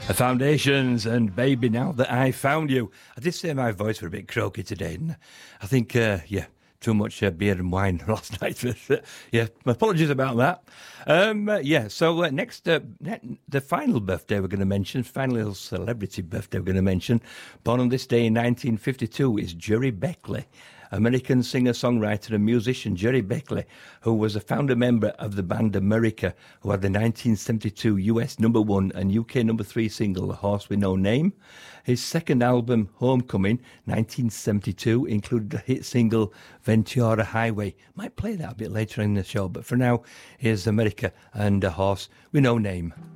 The Foundations and Baby Now That I Found You. I did say my voice was a bit croaky today, and I think, too much beer and wine last night. Yeah, apologies about that. So next, the final birthday we're going to mention, final celebrity birthday we're going to mention, born on this day in 1952, is Jerry Beckley. American singer-songwriter and musician Jerry Beckley, who was a founder member of the band America, who had the 1972 US #1 and UK #3 single, The Horse With No Name. His second album, Homecoming, 1972, included the hit single Ventura Highway. Might play that a bit later in the show, but for now, here's America and A Horse With No Name.